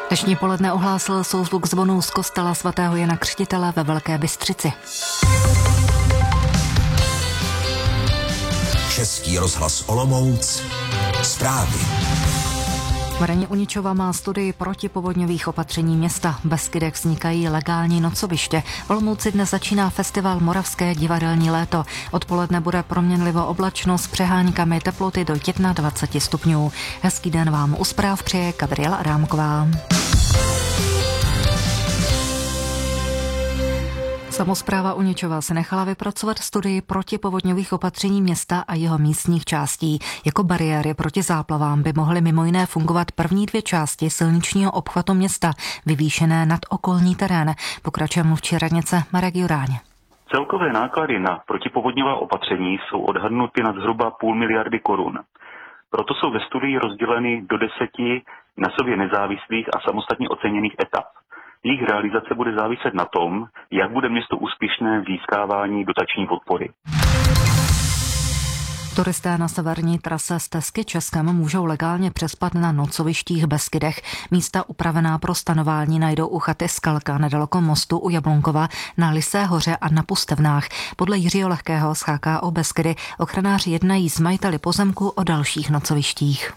Dnešní poledne ohlásil souzvuk zvonů z kostela svatého Jana Křtitele ve Velké Bystřici. Český rozhlas Olomouc. Zprávy. Mareně Uničova má studii protipovodňových opatření města. V Beskydech vznikají legální nocoviště. V Olomouci dnes začíná festival Moravské divadelní léto. Odpoledne bude proměnlivo oblačno s přeháňkami, teploty do 21 stupňů. Hezký den vám u zpráv přeje Gabriela Adámková. Samospráva Uničova se nechala vypracovat studii protipovodňových opatření města a jeho místních částí. Jako bariéry proti záplavám by mohly mimo jiné fungovat první dvě části silničního obchvatu města, vyvýšené nad okolní terén. Pokračuje mluvčí radnice Marek Juráň. Celkové náklady na protipovodňová opatření jsou odhadnuty na zhruba 500 miliony korun. Proto jsou ve studii rozděleny do 10 na sobě nezávislých a samostatně oceněných etap. Jejich realizace bude záviset na tom, jak bude město úspěšné v získávání dotační podpory. Turisté na severní trase Stezky Českem můžou legálně přespat na nocovištích v Beskydech. Místa upravená pro stanování najdou u chaty Skalka nedaleko mostu u Jablonkova, na Lysé hoře a na Pustevnách. Podle Jiřího Lehkého z HKO Beskydy ochranáři jednají s majiteli pozemku o dalších nocovištích.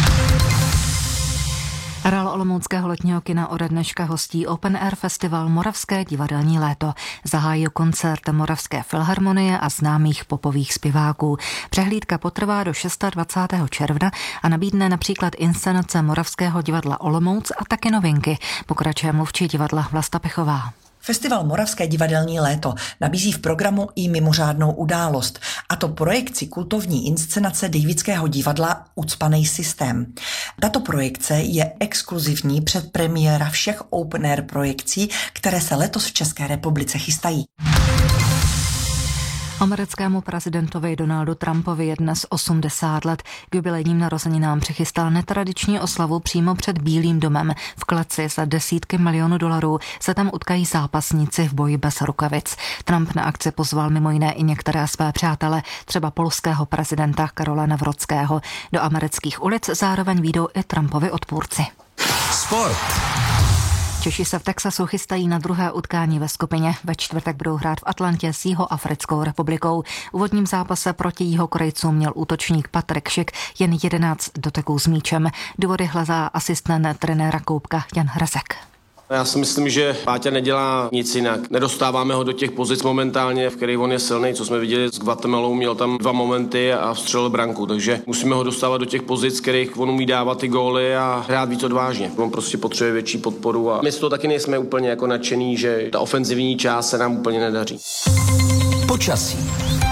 Areál olomouckého letního kina ode dneška hostí Open Air Festival Moravské divadelní léto. Zahájí koncert Moravské filharmonie a známých popových zpěváků. Přehlídka potrvá do 26. června a nabídne například inscenace Moravského divadla Olomouc a taky novinky. Pokračuje mluvčí divadla Vlasta Pechová. Festival Moravské divadelní léto nabízí v programu i mimořádnou událost, a to projekci kultovní inscenace Davidského divadla Ucpanej systém. Tato projekce je exkluzivní předpremiéra všech open air projekcí, které se letos v České republice chystají. Americkému prezidentovi Donaldu Trumpovi je dnes 80 let. K jubilejním narozeninám přichystal netradiční oslavu přímo před Bílým domem. V kleci za desítky milionů dolarů se tam utkají zápasníci v boji bez rukavic. Trump na akci pozval mimo jiné i některé své přátele, třeba polského prezidenta Karola Nawrockiho. Do amerických ulic zároveň vyjdou i Trumpovi odpůrci. Sport. Češi se v Texasu chystají na druhé utkání ve skupině. Ve čtvrtek budou hrát v Atlantě s Jihoafrickou republikou. V úvodním zápase proti Jihokorejcům měl útočník Patrik Schick jen 11 doteků s míčem. Důvody hledá asistent trenéra Koupka Jan Hrazek. Já si myslím, že Páťa nedělá nic jinak. Nedostáváme ho do těch pozic momentálně, v kterých on je silný. Co jsme viděli s Guatemalou, měl tam 2 momenty a vstřelil branku, takže musíme ho dostávat do těch pozic, kterých on umí dávat ty góly a hrát víc odvážně. On prostě potřebuje větší podporu a my z toho taky nejsme úplně jako nadšený, že ta ofenzivní část se nám úplně nedaří. Počasí.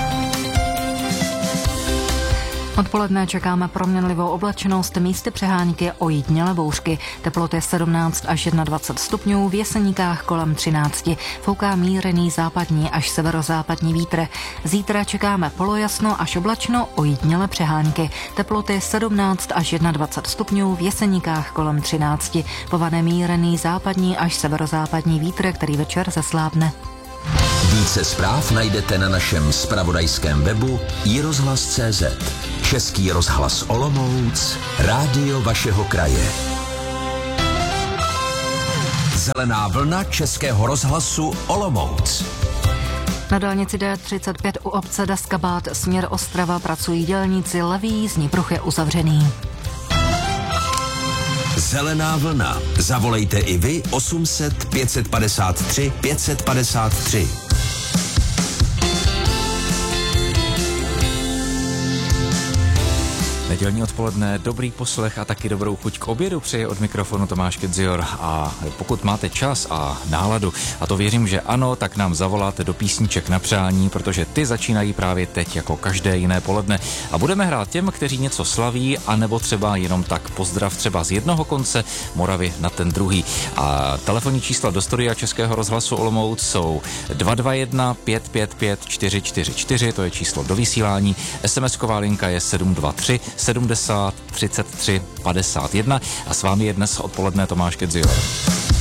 Odpoledne čekáme proměnlivou oblačnost, místy přehánky, ojedinělé bouřky. Teploty 17 až 21 stupňů, v Jeseníkách kolem 13. Fouká mírný západní až severozápadní vítr. Zítra čekáme polojasno až oblačno, ojedinělé přehánky. Teploty 17 až 21 stupňů, v Jeseníkách kolem 13. Povane mírný západní až severozápadní vítr, který večer zeslábne. Více zpráv najdete na našem zpravodajském webu iRozhlas.cz. Český rozhlas Olomouc, rádio vašeho kraje. Zelená vlna Českého rozhlasu Olomouc. Na dálnici D35 u obce Daskabát směr Ostrava pracují dělníci, levý jízdní pruh je uzavřený. Zelená vlna. Zavolejte i vy 800 553 553. Nedělní odpoledne, dobrý poslech a taky dobrou chuť k obědu přeje od mikrofonu Tomáš Kedzior. A pokud máte čas a náladu, a to věřím, že ano, tak nám zavoláte do písniček na přání, protože ty začínají právě teď jako každé jiné poledne. A budeme hrát těm, kteří něco slaví, anebo třeba jenom tak pozdrav třeba z jednoho konce Moravy na ten druhý. A telefonní čísla do studia Českého rozhlasu Olomouc jsou 221 555 444, to je číslo do vysílání. SMS-ková linka je 723 70 33 51 a s vámi je dnes odpoledne Tomáš Kedzior.